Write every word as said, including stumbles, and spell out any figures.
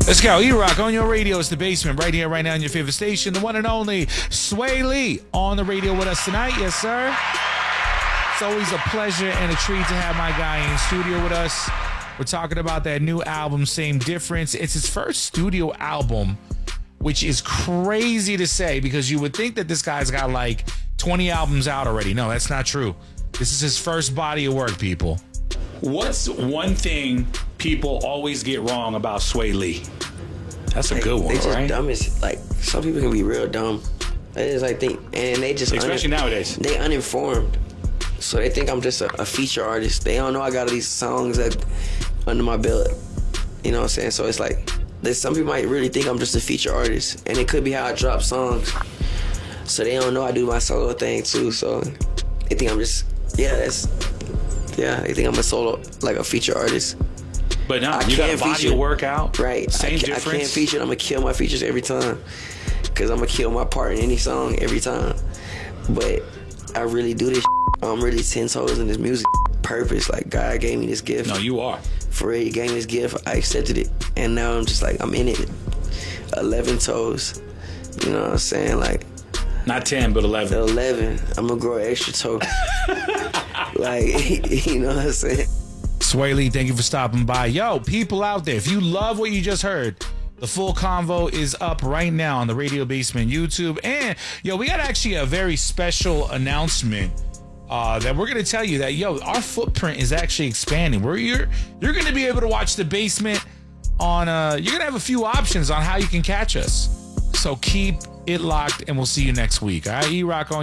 Let's go. E-Rock on your radio. It's The Basement right here, right now on your favorite station. The one and only Sway Lee on the radio with us tonight. Yes, sir. It's always a pleasure and a treat to have my guy in studio with us. We're talking about that new album, Same Difference. It's his first studio album, which is crazy to say because you would think that this guy's got like twenty albums out already. No, that's not true. This is his first body of work, people. What's one thing people always get wrong about Sway Lee? That's a like, good one, they just right? Dumb as, like, some people can be real dumb. They just like think, and they just especially un- nowadays. They uninformed, so they think I'm just a, a feature artist. They don't know I got all these songs that under my belt. You know what I'm saying? So it's like, there's some people might really think I'm just a feature artist, and it could be how I drop songs. So they don't know I do my solo thing too. So they think I'm just yeah, that's yeah. They think I'm a solo like a feature artist. But no, I you got a can't body feature. to work out. Right. Same I, can, difference. I can't feature. I'm gonna kill my features every time, cause I'm gonna kill my part in any song every time. But I really do this. I'm really ten toes in this music. Purpose, like God gave me this gift. No, you are. For real, He gave me this gift. I accepted it, and now I'm just like I'm in it. Eleven toes. You know what I'm saying? Like not ten, but eleven. Eleven. I'm gonna grow an extra toe. Like you know what I'm saying? Sway Lee, thank you for stopping by. Yo, people out there, if you love what you just heard, the full convo is up right now on the Radio Basement YouTube. And, yo, we got actually a very special announcement uh, that we're going to tell you that, yo, our footprint is actually expanding. We're, you're you're going to be able to watch The Basement on, uh, you're going to have a few options on how you can catch us. So keep it locked, and we'll see you next week. All right, E-Rock on